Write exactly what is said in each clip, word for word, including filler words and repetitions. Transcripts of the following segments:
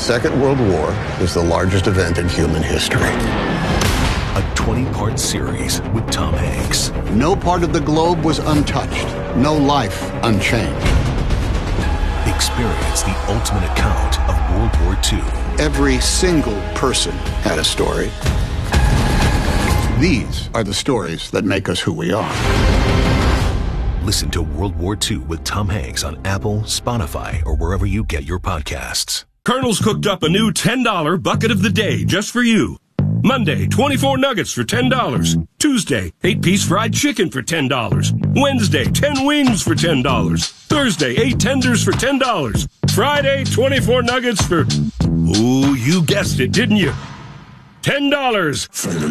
Second World War is the largest event in human history. A twenty-part series with Tom Hanks. No part of the globe was untouched. No life unchanged. Experience the ultimate account of World War Two. Every single person had a story. These are the stories that make us who we are. Listen to World War Two with Tom Hanks on Apple, Spotify, or wherever you get your podcasts. Colonel's cooked up a new ten dollar bucket of the day just for you. Monday, twenty-four nuggets for ten dollars. Tuesday, eight-piece fried chicken for ten dollars. Wednesday, ten wings for ten dollars. Thursday, eight tenders for ten dollars. Friday, twenty-four nuggets for... Ooh, you guessed it, didn't you? ten dollars.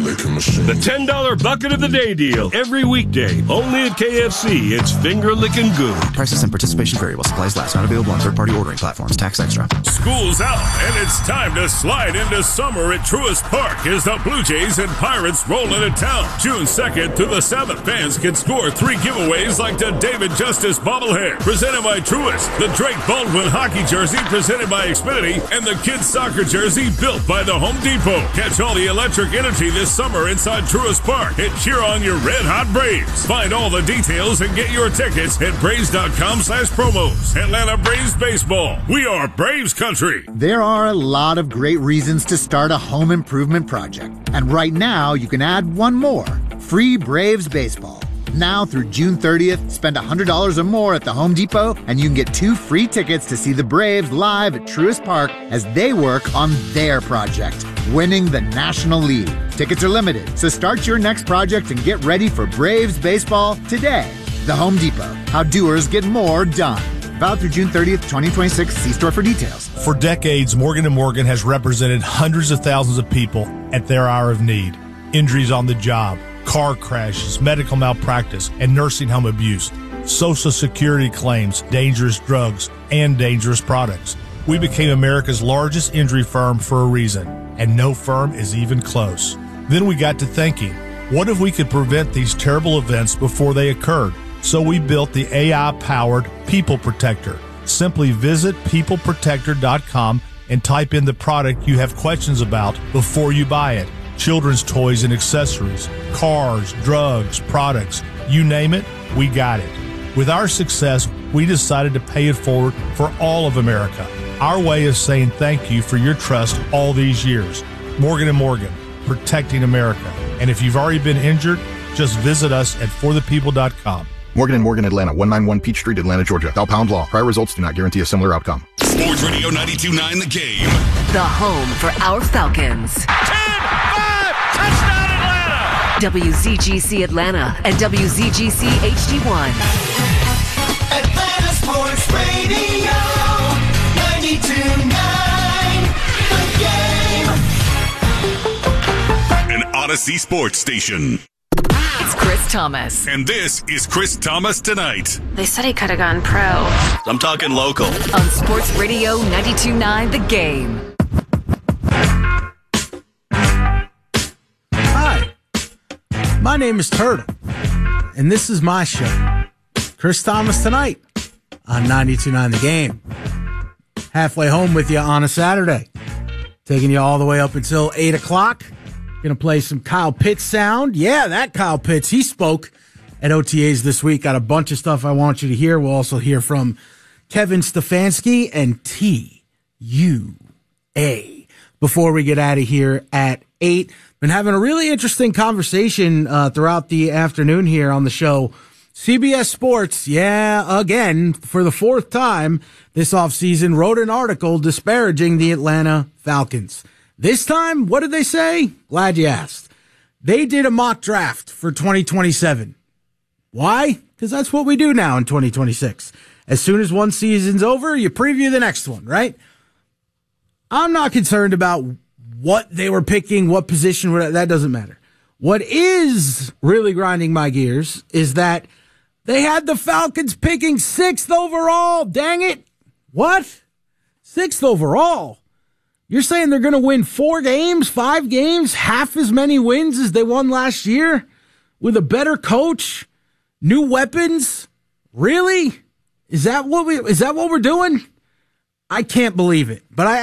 The ten dollar bucket of the day deal. Every weekday. Only at K F C. It's finger-licking good. Prices and participation vary while supplies last. Not available on third-party ordering platforms. Tax extra. School's out, and it's time to slide into summer at Truist Park as the Blue Jays and Pirates roll into town. June second through the seventh, fans can score three giveaways like the David Justice bobblehead, presented by Truist, the Drake Baldwin hockey jersey, presented by Xfinity, and the kids' soccer jersey built by the Home Depot. Catch all the electric energy this summer inside Truist Park and cheer on your red-hot Braves. Find all the details and get your tickets at Braves.com slash promos. Atlanta Braves Baseball. We are Braves country. There are a lot of great reasons to start a home improvement project. And right now, you can add one more. Free Braves Baseball. Now through June thirtieth, spend one hundred dollars or more at the Home Depot, and you can get two free tickets to see the Braves live at Truist Park as they work on their project, winning the National League. Tickets are limited, so start your next project and get ready for Braves baseball today. The Home Depot. How doers get more done. Valid through June thirtieth, twenty twenty-six. See store for details. For decades, Morgan and Morgan has represented hundreds of thousands of people at their hour of need. Injuries on the job, car crashes, medical malpractice, and nursing home abuse, Social Security claims, dangerous drugs, and dangerous products. We became America's largest injury firm for a reason, and no firm is even close. Then we got to thinking, what if we could prevent these terrible events before they occurred? So we built the A I-powered People Protector. Simply visit people protector dot com and type in the product you have questions about before you buy it. Children's toys and accessories, cars, drugs, products, you name it, we got it. With our success, we decided to pay it forward for all of America. Our way of saying thank you for your trust all these years. Morgan and Morgan, protecting America. And if you've already been injured, just visit us at for the people dot com. Morgan and Morgan, Atlanta, one ninety-one Peach Street, Atlanta, Georgia. Val Pound Law. Prior results do not guarantee a similar outcome. Sports Radio ninety-two point nine The Game. The home for our Falcons. ten five, touchdown Atlanta! W Z G C Atlanta and W Z G C H D one. Atlanta Sports Radio, ninety-two point nine The Game. An Odyssey Sports Station. It's Chris Thomas. And this is Chris Thomas Tonight. They said he could have gone pro. I'm talking local. On Sports Radio ninety-two point nine The Game. Hi, my name is Turtle, and this is my show, Chris Thomas Tonight, on ninety-two point nine The Game. Halfway home with you on a Saturday, taking you all the way up until eight o'clock. Going to play some Kyle Pitts sound. Yeah, that Kyle Pitts. He spoke at O T As this week. Got a bunch of stuff I want you to hear. We'll also hear from Kevin Stefanski and T U A before we get out of here at eight. Been having a really interesting conversation uh, throughout the afternoon here on the show. C B S Sports, yeah, again, for the fourth time this offseason, wrote an article disparaging the Atlanta Falcons. This time, what did they say? Glad you asked. They did a mock draft for twenty twenty-seven. Why? Because that's what we do now in twenty twenty-six. As soon as one season's over, you preview the next one, right? I'm not concerned about what they were picking, what position, that doesn't matter. What is really grinding my gears is that they had the Falcons picking sixth overall. Dang it. What? Sixth overall? You're saying they're going to win four games, five games, half as many wins as they won last year with a better coach, new weapons? Really? Is that what we, is that what we're doing? I can't believe it. But I